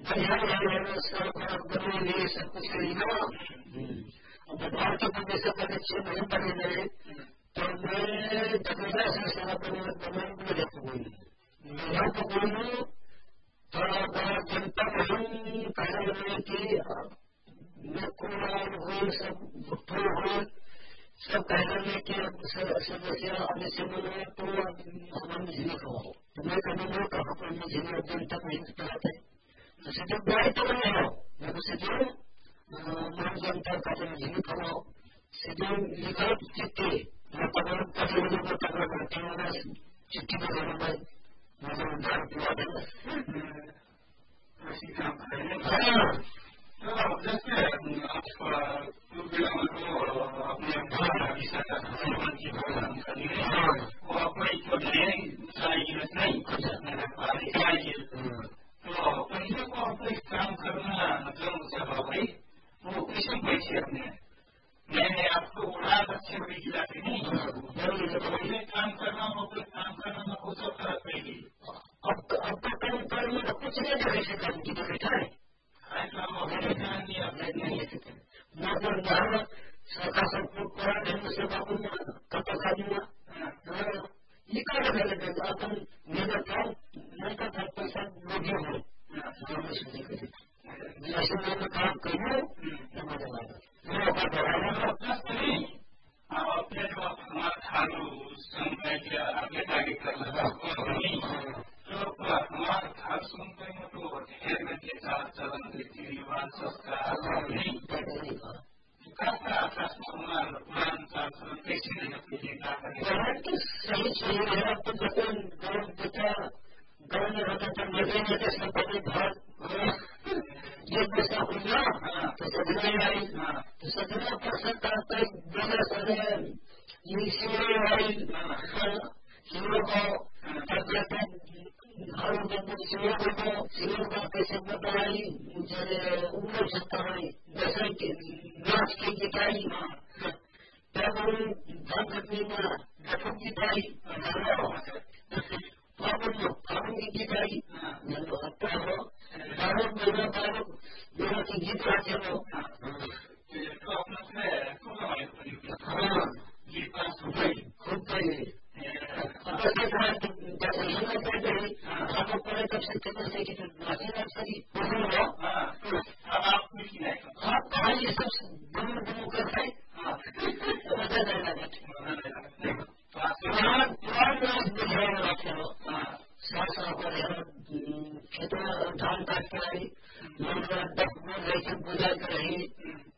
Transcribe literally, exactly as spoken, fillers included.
हरियाणा हरियाणा सब बने सब कुछ करेगा। अब भगवान के बंदे से पहले छह महीने बने गए तो मैं दरवाजा से सारा बने बने देखो मेरा तो बोलूँ थोड़ा बड़ा जनता नहीं कहने की नकुल हो सब भुट्टो हो सब कहने की सदस्य अपने से बोले तो हम झील खाओ तो मैं कहूँगा कहाँ पर मैं झील जनता नहीं कराते तो सीधे गाड़ी तो नहीं हो मैं सीधे मान जनता का झील खाओ सीधे लिखा चिट्ठी मैं पकड़ कर पकड़ करती हूँ चिट्ठी पकड़ूंगा मुझे उद्धार किया देना तो जैसे अपने विषय का जीवन की भोजन करिए वो अपनी तो नहीं चाहिए तो पैसे को अपने काम करना मतलब स्वभाव भाई वो किसी पैसे अपने मैंने आपको उड़ा अच्छे बड़ी खिलाते नहीं काम करना हो तो काम करना में कुछ फर्क पड़ेगी। अब तो अब तो कहीं पर में कुछ नहीं करे से काम की बैठा है नहीं है मैं तो ध्यान सरकार सबको करा देने से बाबू कब पका दूंगा ये क्या लगे अपन मेरा काम मैं का घर पैसा लगे हो जैसे मैंने काम करूँ मजा नहीं अपने जो हमारा खालू संघ आगे आगे कर लगा तो हमारा खाल सुनते हैं तो हेर के साथ चलन रीति रिवाज संस्कार नहीं पुरान शासन कैसे नहीं सही सही है तो जैसे गाँव बेटा गाँव में रहता था मजे में जैसे पति घर ये पैसा हुआ तो सदने आई तो सदने प्रसन्न करता है सदने ये आई शिवों को घर शिवों को शिवों का कैसे बताई मुझे उम्र सकता है जैसे कि नाच की गिटाई तब धन घटनी में घटों की गिटाई फागुन की गिटाई हत्या हो बारह महीना बारह मेरा की गीत गाते हो खुद गई आपको पढ़े तब से कहते कि आप कहा ये सब दुनू दुनू कर है खेतों में धान काटते आई पूजा कर रही